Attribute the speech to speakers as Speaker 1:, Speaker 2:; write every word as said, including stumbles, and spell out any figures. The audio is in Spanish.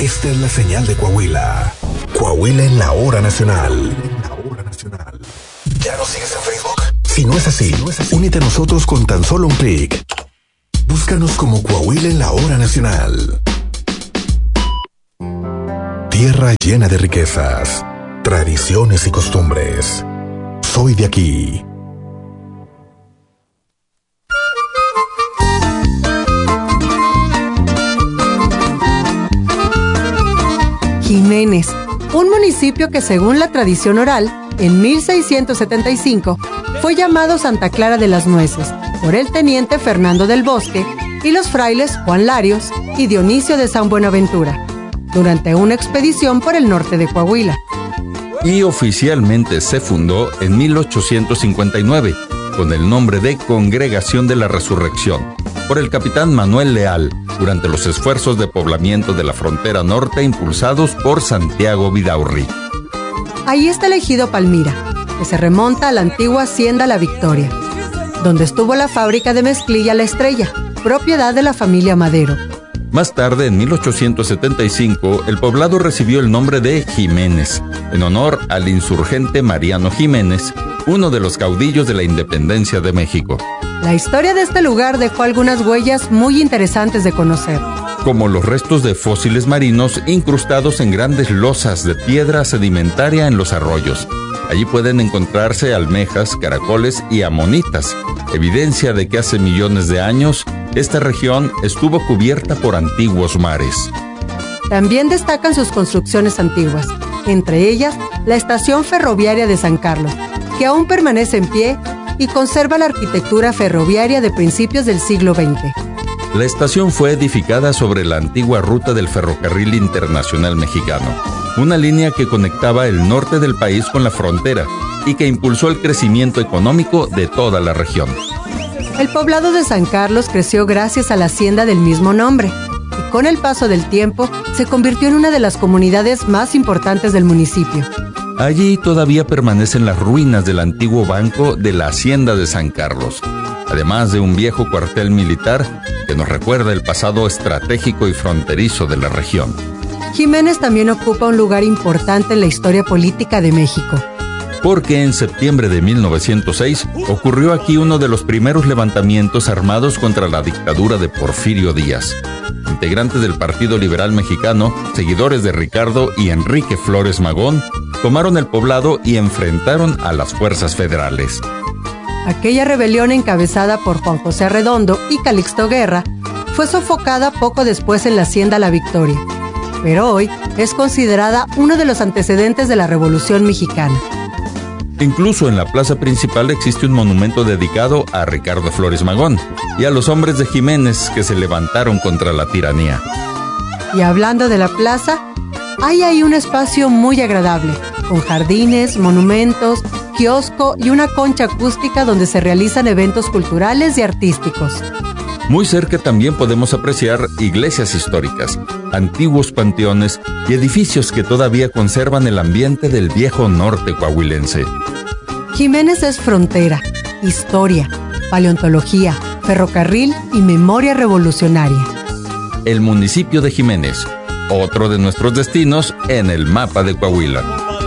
Speaker 1: Esta es la señal de Coahuila. Coahuila en la hora nacional. ¿Ya nos sigues en Facebook? Si no es así, únete a nosotros con tan solo un clic. Búscanos como Coahuila en la hora nacional. Tierra llena de riquezas, tradiciones y costumbres. Soy de aquí.
Speaker 2: Jiménez, un municipio que según la tradición oral, en mil seiscientos setenta y cinco, fue llamado Santa Clara de las Nueces por el teniente Fernando del Bosque y los frailes Juan Larios y Dionisio de San Buenaventura, durante una expedición por el norte de Coahuila.
Speaker 3: Y oficialmente se fundó en mil ochocientos cincuenta y nueve, con el nombre de Congregación de la Resurrección, por el capitán Manuel Leal, durante los esfuerzos de poblamiento de la frontera norte impulsados por Santiago Vidaurri.
Speaker 2: Ahí está el ejido Palmira, que se remonta a la antigua hacienda La Victoria, donde estuvo la fábrica de mezclilla La Estrella, propiedad de la familia Madero.
Speaker 3: Más tarde, en mil ochocientos setenta y cinco, el poblado recibió el nombre de Jiménez, en honor al insurgente Mariano Jiménez, uno de los caudillos de la independencia de México.
Speaker 2: La historia de este lugar dejó algunas huellas muy interesantes de conocer,
Speaker 3: como los restos de fósiles marinos incrustados en grandes losas de piedra sedimentaria en los arroyos. Allí pueden encontrarse almejas, caracoles y amonitas, evidencia de que hace millones de años esta región estuvo cubierta por antiguos mares.
Speaker 2: También destacan sus construcciones antiguas, entre ellas la estación ferroviaria de San Carlos, que aún permanece en pie y conserva la arquitectura ferroviaria de principios del siglo veinte.
Speaker 3: La estación fue edificada sobre la antigua ruta del Ferrocarril Internacional Mexicano, una línea que conectaba el norte del país con la frontera y que impulsó el crecimiento económico de toda la región.
Speaker 2: El poblado de San Carlos creció gracias a la hacienda del mismo nombre y con el paso del tiempo se convirtió en una de las comunidades más importantes del municipio.
Speaker 3: Allí todavía permanecen las ruinas del antiguo banco de la hacienda de San Carlos, además de un viejo cuartel militar que nos recuerda el pasado estratégico y fronterizo de la región.
Speaker 2: Jiménez también ocupa un lugar importante en la historia política de México,
Speaker 3: porque en septiembre de mil novecientos seis ocurrió aquí uno de los primeros levantamientos armados contra la dictadura de Porfirio Díaz. Integrantes del Partido Liberal Mexicano, seguidores de Ricardo y Enrique Flores Magón, tomaron el poblado y enfrentaron a las fuerzas federales.
Speaker 2: Aquella rebelión encabezada por Juan José Redondo y Calixto Guerra fue sofocada poco después en la hacienda La Victoria, pero hoy es considerada uno de los antecedentes de la Revolución Mexicana.
Speaker 3: Incluso en la plaza principal existe un monumento dedicado a Ricardo Flores Magón y a los hombres de Jiménez que se levantaron contra la tiranía.
Speaker 2: Y hablando de la plaza, hay ahí un espacio muy agradable, con jardines, monumentos, kiosco y una concha acústica donde se realizan eventos culturales y artísticos.
Speaker 3: Muy cerca también podemos apreciar iglesias históricas, antiguos panteones y edificios que todavía conservan el ambiente del viejo norte coahuilense.
Speaker 2: Jiménez es frontera, historia, paleontología, ferrocarril y memoria revolucionaria.
Speaker 3: El municipio de Jiménez, otro de nuestros destinos en el mapa de Coahuila.